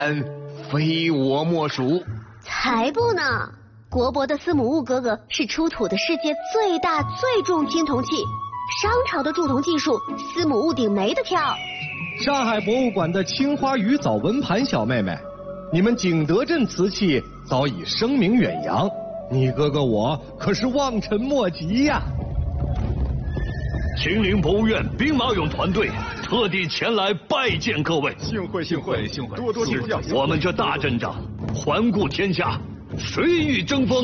非我莫属。 才不呢！国博的司母戊哥哥是出土的世界最大最重青铜器，商朝的铸铜技术，司母戊鼎没得挑。 上海博物馆的青花鱼藻纹盘小妹妹，你们景德镇瓷器早已声名远扬，你哥哥我可是望尘莫及呀！ 秦陵博物院兵马俑团队特地前来拜见各位， 幸会，多多指教。 我们这大阵仗，环顾天下，谁与争锋？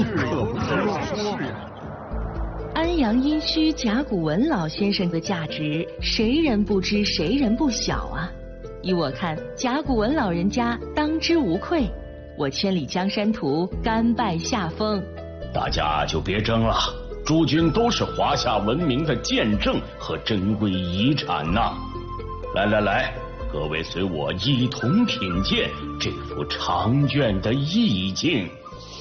安阳殷墟甲骨文老先生的价值，谁人不知，谁人不晓啊！依我看，甲骨文老人家当之无愧。我千里江山图，甘拜下风。 大家就别争了，诸君都是华夏文明的见证和珍贵遗产呐！来，各位随我一同品鉴这幅长卷的意境。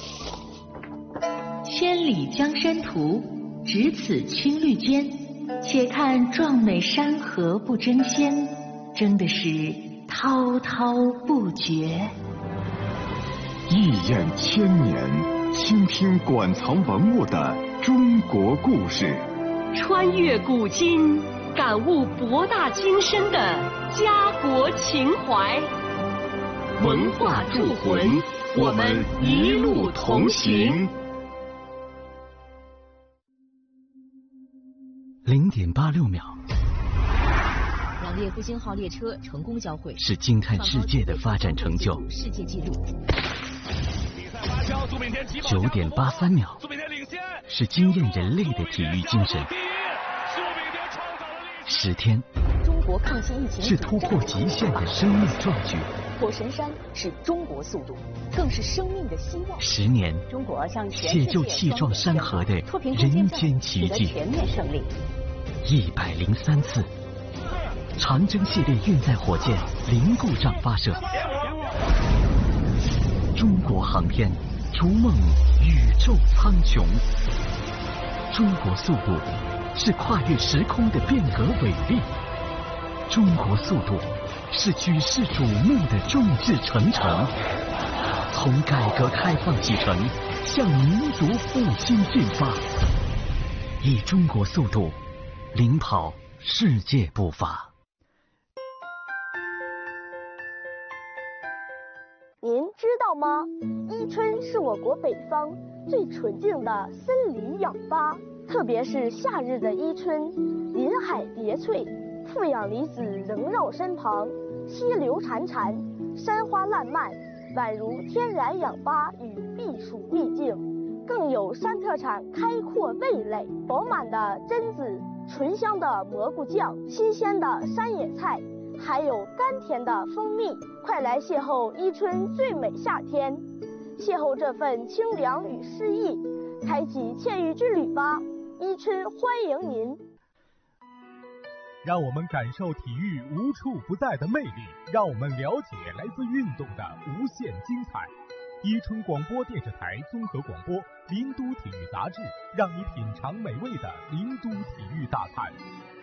千里江山图，只此青绿间，且看壮美山河不争先，争的是滔滔不绝。 一眼千年，倾听馆藏文物的中国故事， 穿越古今，感悟博大精深的家国情怀。 文化铸魂，我们一路同行。 0.86秒， 两列复兴号列车成功交汇， 是惊叹世界的发展成就。 世界纪录。 9.83秒，是惊艳人类的体育精神。10天， 中国抗击疫情是突破极限的生命壮举。 火神山是中国速度，更是生命的希望。 10年， 中国向全写就气壮山河的人间奇迹。 全面胜利。 103次，长征系列运载火箭零故障发射。中国航天逐梦宇宙苍穹。中国速度是跨越时空的变革伟力。中国速度是举世瞩目的众志成城。从改革开放启程，向民族复兴进发。以中国速度领跑世界步伐。 您知道吗？伊春是我国北方最纯净的森林氧吧，特别是夏日的伊春，林海叠翠，负氧离子萦绕身旁，溪流潺潺，山花烂漫，宛如天然氧吧与避暑秘境。更有山特产开阔味蕾，饱满的榛子，醇香的蘑菇酱，新鲜的山野菜，还有甘甜的蜂蜜。快来邂逅伊春最美夏天，邂逅这份清凉与诗意，开启沁郁之旅吧！伊春欢迎您。 让我们感受体育无处不在的魅力，让我们了解来自运动的无限精彩。伊春广播电视台综合广播，林都体育杂志，让你品尝美味的林都体育大餐。